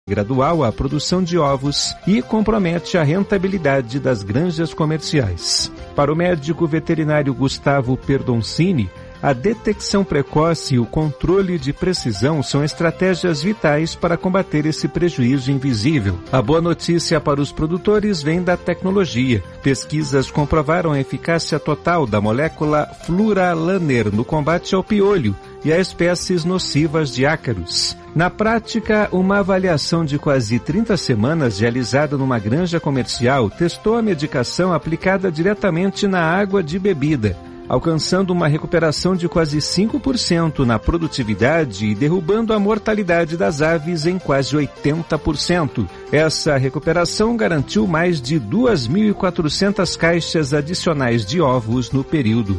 gradual à produção de ovos e compromete a rentabilidade das granjas comerciais. Para o médico veterinário Gustavo Perdoncini, a detecção precoce e o controle de precisão são estratégias vitais para combater esse prejuízo invisível. A boa notícia para os produtores vem da tecnologia. Pesquisas comprovaram a eficácia total da molécula Fluralaner no combate ao piolho e a espécies nocivas de ácaros. Na prática, uma avaliação de quase 30 semanas realizada numa granja comercial testou a medicação aplicada diretamente na água de bebida, alcançando uma recuperação de quase 5% na produtividade e derrubando a mortalidade das aves em quase 80%. Essa recuperação garantiu mais de 2.400 caixas adicionais de ovos no período.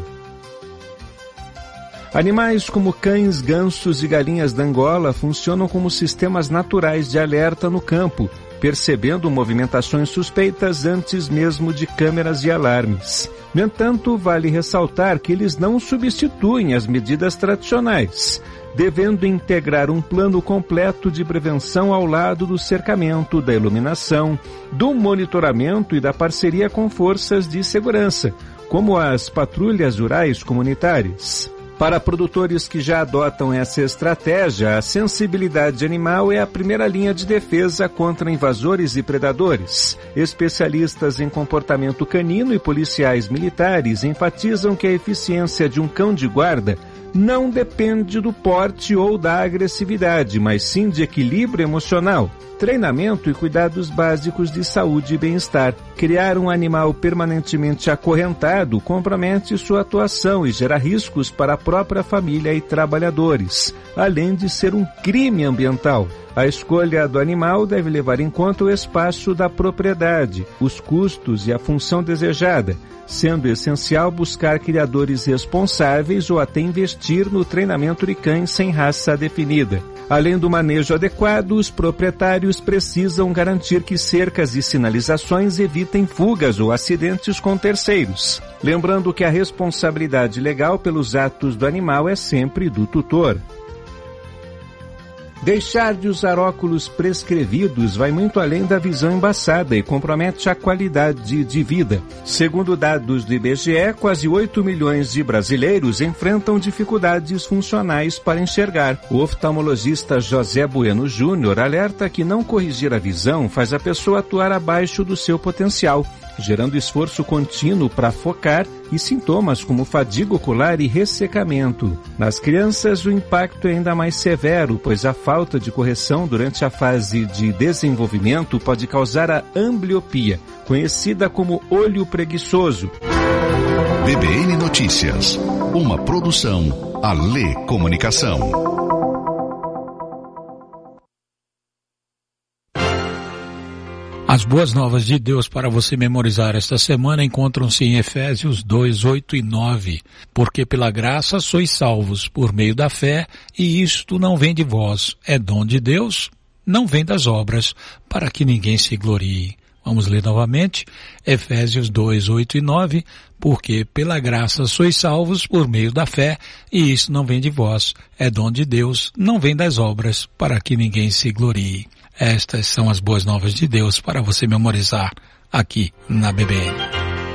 Animais como cães, gansos e galinhas da Angola funcionam como sistemas naturais de alerta no campo, percebendo movimentações suspeitas antes mesmo de câmeras e alarmes. No entanto, vale ressaltar que eles não substituem as medidas tradicionais, devendo integrar um plano completo de prevenção ao lado do cercamento, da iluminação, do monitoramento e da parceria com forças de segurança, como as patrulhas rurais comunitárias. Para produtores que já adotam essa estratégia, a sensibilidade animal é a primeira linha de defesa contra invasores e predadores. Especialistas em comportamento canino e policiais militares enfatizam que a eficiência de um cão de guarda não depende do porte ou da agressividade, mas sim de equilíbrio emocional, treinamento e cuidados básicos de saúde e bem-estar. Criar um animal permanentemente acorrentado compromete sua atuação e gera riscos para a própria família e trabalhadores, além de ser um crime ambiental. A escolha do animal deve levar em conta o espaço da propriedade, os custos e a função desejada, sendo essencial buscar criadores responsáveis ou até investir no treinamento de cães sem raça definida. Além do manejo adequado, os proprietários precisam garantir que cercas e sinalizações evitem fugas ou acidentes com terceiros. Lembrando que a responsabilidade legal pelos atos do animal é sempre do tutor. Deixar de usar óculos prescrevidos vai muito além da visão embaçada e compromete a qualidade de vida. Segundo dados do IBGE, quase 8 milhões de brasileiros enfrentam dificuldades funcionais para enxergar. O oftalmologista José Bueno Júnior alerta que não corrigir a visão faz a pessoa atuar abaixo do seu potencial, gerando esforço contínuo para focar e sintomas como fadiga ocular e ressecamento. Nas crianças, o impacto é ainda mais severo, pois a falta de correção durante a fase de desenvolvimento pode causar a ambliopia, conhecida como olho preguiçoso. BBN Notícias, uma produção Alê Comunicação. As boas novas de Deus para você memorizar esta semana encontram-se em Efésios 2, 8 e 9. Porque pela graça sois salvos por meio da fé, e isto não vem de vós, é dom de Deus, não vem das obras, para que ninguém se glorie. Vamos ler novamente, Efésios 2, 8 e 9. Porque pela graça sois salvos por meio da fé, e isso não vem de vós, é dom de Deus, não vem das obras, para que ninguém se glorie. Estas são as boas novas de Deus para você memorizar aqui na BBN.